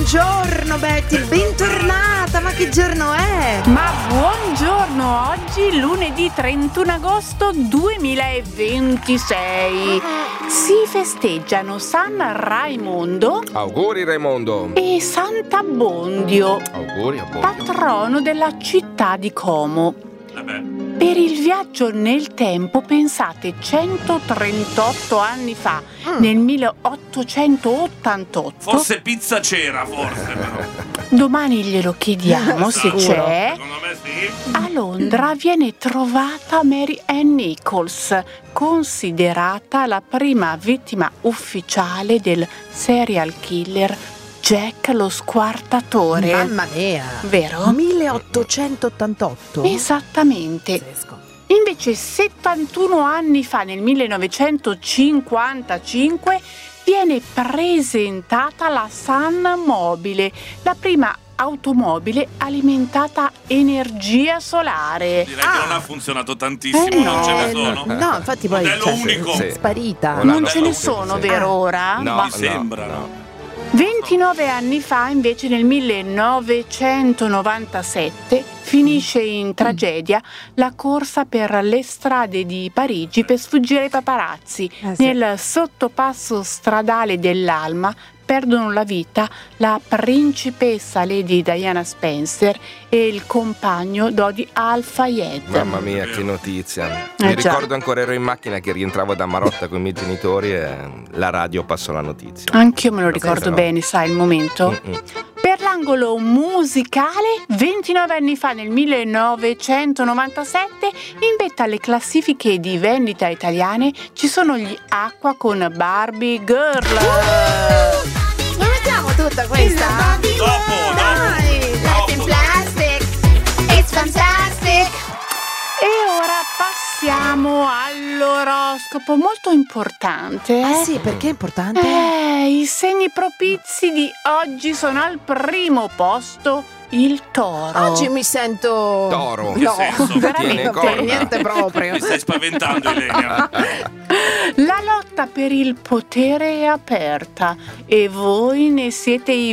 Buongiorno Betty, bentornata, ma che giorno è? Ma buongiorno, oggi lunedì 31 agosto 2026. Si festeggiano San Raimondo. Auguri Raimondo. E Sant'Abbondio, Auguri. patrono della città di Como. Per il viaggio nel tempo, pensate, 138 anni fa, nel 1888. Forse pizza c'era, però. Domani glielo chiediamo se c'è. Secondo me sì. A Londra viene trovata Mary Ann Nichols, considerata la prima vittima ufficiale del serial killer Jack lo Squartatore. Mamma mia! Vero? 1888? Esattamente. Pazzesco. Invece 71 anni fa, nel 1955, viene presentata la Sun Mobile, la prima automobile alimentata a energia solare. Direi che non ha funzionato tantissimo, non ce ne sono. No, infatti poi Modello unico. è sparita. Non ce ne sono, vero ora? No, Mi sembra, no? 29 anni fa, invece, nel 1997, finisce in tragedia la corsa per le strade di Parigi per sfuggire ai paparazzi. Sì. Nel sottopasso stradale dell'Alma perdono la vita la principessa Lady Diana Spencer e il compagno Dodi Al-Fayed. Mamma mia, che notizia. già. Mi ricordo ancora, ero in macchina che rientravo da Marotta con i miei genitori e la radio passò la notizia. Anch'io me lo ricordo però. bene, sai, il momento. Per l'angolo musicale, 29 anni fa, nel 1997, in vetta alle classifiche di vendita italiane ci sono gli Aqua con Barbie Girl. La mettiamo tutta questa? Dopo. Dai! Life in plastic, it's fantastic! E ora passiamo all'oroscopo, molto importante. Ah sì, perché è importante? I segni propizi di oggi sono al primo posto il Toro. Oggi mi sento... Toro. No, senso? veramente, Tiene niente proprio. Mi stai spaventando, Ilenia. La lotta per il potere è aperta e voi ne siete i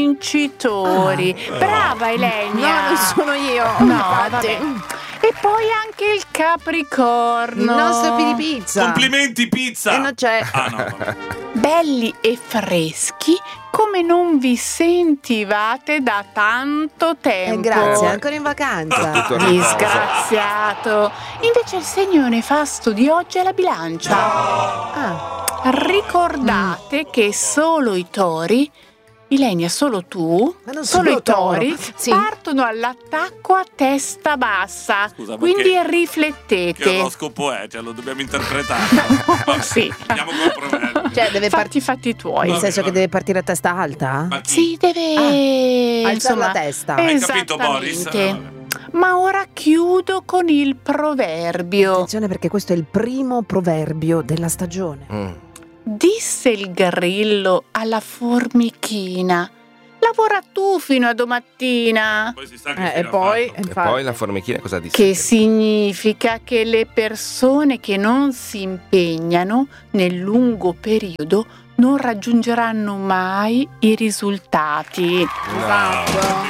vincitori. Brava Ilenia! No, non sono io. No, infatti. vabbè. E poi anche il Capricorno. Il nostro piripizza. Complimenti, pizza. E non c'è. Ah, no, vabbè. Belli e freschi come non vi sentivate da tanto tempo. Grazie, ancora in vacanza. Tutto a riposo. Disgraziato. Invece il segno nefasto di oggi è la Bilancia. Ah, Ricordate che solo i tori, Ilenia, solo tu, Ma non solo sono i tori toro. Sì. partono all'attacco a testa bassa. Scusa, quindi che riflettete. oroscopo è? Cioè, lo dobbiamo interpretare. Vabbè, Sì. Andiamo col proverbio. cioè deve Fatti i fatti tuoi. nel senso che deve partire a testa alta? Ma chi? Sì, deve alzare la testa. Hai capito, Boris? Esattamente. Ma ora chiudo con il proverbio. Attenzione perché questo è il primo proverbio della stagione. Disse il grillo alla formichina: lavora tu fino a domattina. Poi si sa che E poi, E poi la formichina cosa disse? Che significa che le persone che non si impegnano nel lungo periodo non raggiungeranno mai i risultati. Esatto.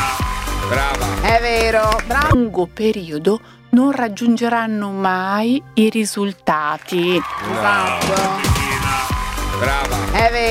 Brava. È vero, bravo. Lungo periodo non raggiungeranno mai i risultati. Esatto. Brava. È vero.